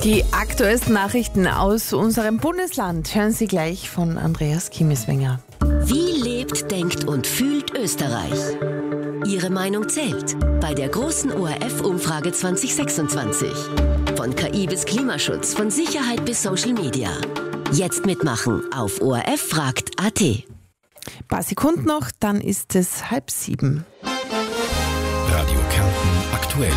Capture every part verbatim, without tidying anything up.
Die aktuellsten Nachrichten aus unserem Bundesland hören Sie gleich von Andreas Kimiswenger. Wie lebt, denkt und fühlt Österreich? Ihre Meinung zählt bei der großen O R F-Umfrage zwanzig sechsundzwanzig. Von K I bis Klimaschutz, von Sicherheit bis Social Media. Jetzt mitmachen auf O R F fragt punkt a t. Ein paar Sekunden noch, dann ist es halb sieben. Radio Kärnten aktuell.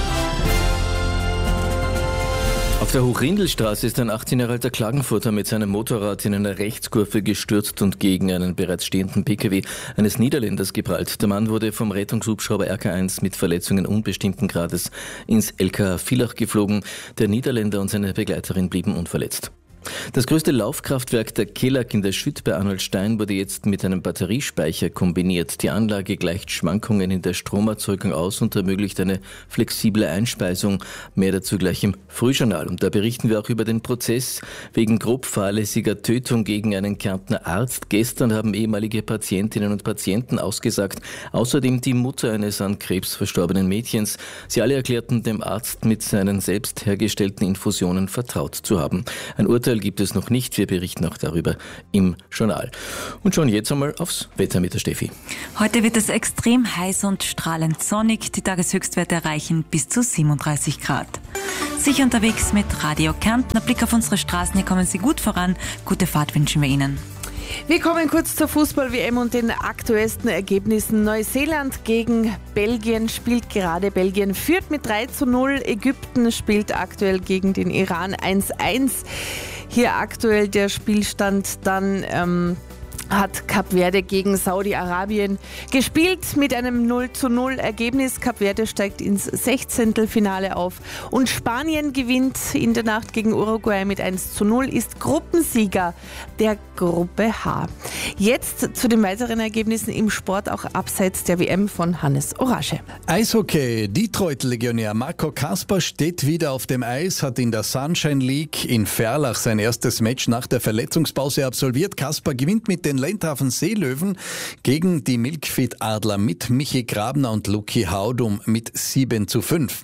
Auf der Hochrindelstraße ist ein achtzehn Jahre alter Klagenfurter mit seinem Motorrad in einer Rechtskurve gestürzt und gegen einen bereits stehenden P K W eines Niederländers geprallt. Der Mann wurde vom Rettungshubschrauber R K eins mit Verletzungen unbestimmten Grades ins L K Villach geflogen. Der Niederländer und seine Begleiterin blieben unverletzt. Das größte Laufkraftwerk der Kelag in der Schütt bei Arnoldstein wurde jetzt mit einem Batteriespeicher kombiniert. Die Anlage gleicht Schwankungen in der Stromerzeugung aus und ermöglicht eine flexible Einspeisung. Mehr dazu gleich im Frühjournal. Und da berichten wir auch über den Prozess wegen grob fahrlässiger Tötung gegen einen Kärntner Arzt. Gestern haben ehemalige Patientinnen und Patienten ausgesagt, außerdem die Mutter eines an Krebs verstorbenen Mädchens. Sie alle erklärten dem Arzt mit seinen selbst hergestellten Infusionen vertraut zu haben. Ein Urteil gibt es noch nicht. Wir berichten auch darüber im Journal. Und schauen jetzt einmal aufs Wetter mit der Steffi. Heute wird es extrem heiß und strahlend sonnig. Die Tageshöchstwerte erreichen bis zu siebenunddreißig Grad. Sicher unterwegs mit Radio Kärnten. Ein Blick auf unsere Straßen. Hier kommen Sie gut voran. Gute Fahrt wünschen wir Ihnen. Wir kommen kurz zur Fußball-W M und den aktuellsten Ergebnissen. Neuseeland gegen Belgien spielt gerade. Belgien führt mit drei zu null. Ägypten spielt aktuell gegen den Iran eins eins. Hier aktuell der Spielstand dann ähm, hat Kap Verde gegen Saudi-Arabien gespielt mit einem null zu null Ergebnis. Kap Verde steigt ins Sechzehntelfinale auf und Spanien gewinnt in der Nacht gegen Uruguay mit eins zu null, ist Gruppensieger der Gruppe H. Jetzt zu den weiteren Ergebnissen im Sport, auch abseits der W M von Hannes Orasche. Eishockey. Detroit-Legionär Marco Kasper steht wieder auf dem Eis, hat in der Sunshine League in Verlach sein erstes Match nach der Verletzungspause absolviert. Kasper gewinnt mit den Lendhafen Seelöwen gegen die Milkfeed Adler mit Michi Grabner und Luki Haudum mit sieben zu fünf.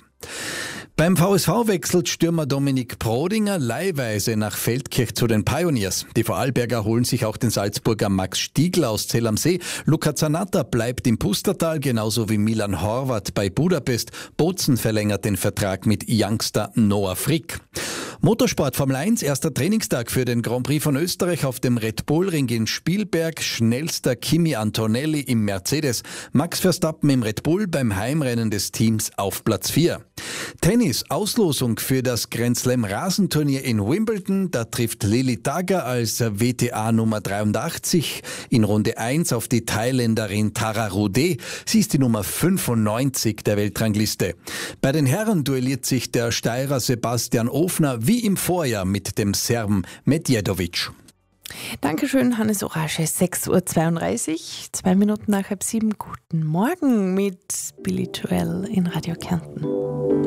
Beim V S V wechselt Stürmer Dominik Prodinger leihweise nach Feldkirch zu den Pioneers. Die Vorarlberger holen sich auch den Salzburger Max Stiegl aus Zell am See. Luca Zanatta bleibt im Pustertal, genauso wie Milan Horvath bei Budapest. Bozen verlängert den Vertrag mit Youngster Noah Frick. Motorsport Formel eins, erster Trainingstag für den Grand Prix von Österreich auf dem Red Bull Ring in Spielberg. Schnellster Kimi Antonelli im Mercedes. Max Verstappen im Red Bull beim Heimrennen des Teams auf Platz vier. Tennis, Auslosung für das Grand Slam Rasenturnier in Wimbledon. Da trifft Lili Daga als W T A Nummer dreiundachtzig in Runde eins auf die Thailänderin Tara Rude. Sie ist die Nummer fünfundneunzig der Weltrangliste. Bei den Herren duelliert sich der Steirer Sebastian Ofner wie im Vorjahr mit dem Serben Medjedovic. Dankeschön, Hannes Orasche. sechs Uhr zweiunddreißig, zwei Minuten nach halb sieben. Guten Morgen mit Billy Joel in Radio Kärnten.